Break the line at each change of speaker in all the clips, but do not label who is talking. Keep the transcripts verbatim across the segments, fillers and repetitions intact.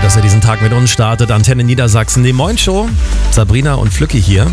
dass er diesen Tag mit uns startet. Antenne Niedersachsen, die Moin-Show. Sabrina und Flücki hier.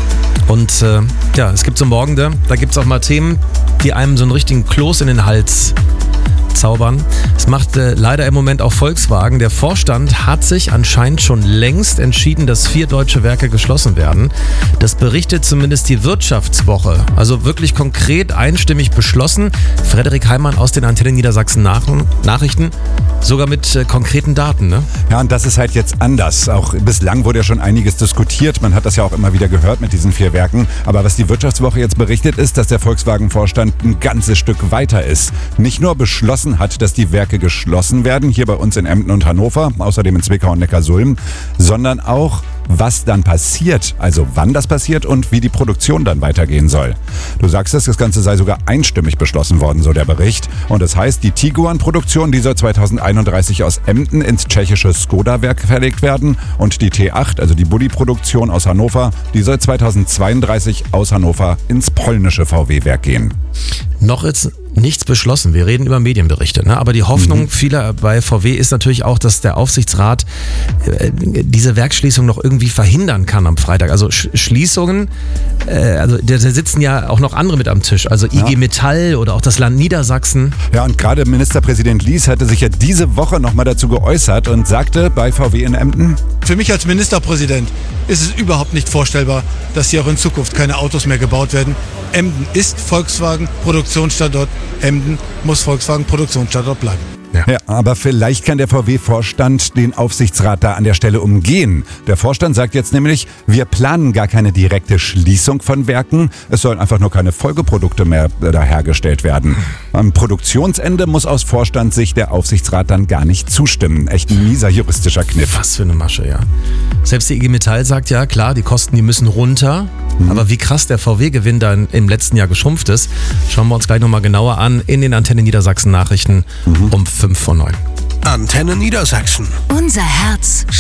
Und äh, ja, es gibt so Morgende, da gibt es auch mal Themen, die einem so einen richtigen Kloß in den Hals zaubern. Es macht äh, leider im Moment auch Volkswagen. Der Vorstand hat sich anscheinend schon längst entschieden, dass vier deutsche Werke geschlossen werden. Das berichtet zumindest die Wirtschaftswoche. Also wirklich konkret einstimmig beschlossen. Frederik Heimann aus den Antenne Niedersachsen Nach- Nachrichten. Sogar mit äh, konkreten Daten, ne?
Ja, und das ist halt jetzt anders. Auch bislang wurde ja schon einiges diskutiert. Man hat das ja auch immer wieder gehört mit diesen vier Werken. Aber was die Wirtschaftswoche jetzt berichtet, ist, dass der Volkswagen-Vorstand ein ganzes Stück weiter ist. Nicht nur beschlossen hat, dass die Werke geschlossen werden, hier bei uns in Emden und Hannover, außerdem in Zwickau und Neckarsulm, sondern auch, was dann passiert, also wann das passiert und wie die Produktion dann weitergehen soll. Du sagst es, das Ganze sei sogar einstimmig beschlossen worden, so der Bericht. Und das heißt, die Tiguan-Produktion, die soll zweitausendeinunddreißig aus Emden ins tschechische Skoda-Werk verlegt werden und die T acht, also die Bulli-Produktion aus Hannover, die soll zweitausendzweiunddreißig aus Hannover ins polnische V W-Werk gehen.
Noch ist nichts beschlossen. Wir reden über Medienberichte. Ne? Aber die Hoffnung mhm. vieler bei V W ist natürlich auch, dass der Aufsichtsrat äh, diese Werksschließung noch irgendwie verhindern kann am Freitag. Also Sch- Schließungen, äh, also da sitzen ja auch noch andere mit am Tisch. Also I G
Ja.
Metall oder auch das Land Niedersachsen.
Ja, und gerade Ministerpräsident Lies hatte sich ja diese Woche nochmal dazu geäußert und sagte bei V W in Emden:
Für mich als Ministerpräsident ist es überhaupt nicht vorstellbar, dass hier auch in Zukunft keine Autos mehr gebaut werden. Emden ist Volkswagen Produktionsstandort. Emden muss Volkswagen Produktionsstandort bleiben.
Ja. ja, aber vielleicht kann der V W-Vorstand den Aufsichtsrat da an der Stelle umgehen. Der Vorstand sagt jetzt nämlich, wir planen gar keine direkte Schließung von Werken. Es sollen einfach nur keine Folgeprodukte mehr da hergestellt werden. Am Produktionsende muss aus Vorstandssicht der Aufsichtsrat dann gar nicht zustimmen. Echt ein mieser juristischer Kniff.
Was für eine Masche, ja. Selbst die I G Metall sagt ja, klar, die Kosten, die müssen runter. Mhm. Aber wie krass der V W-Gewinn dann im letzten Jahr geschrumpft ist, schauen wir uns gleich nochmal genauer an in den Antenne Niedersachsen Nachrichten mhm. um fünf vor neun.
Antenne Niedersachsen.
Unser Herz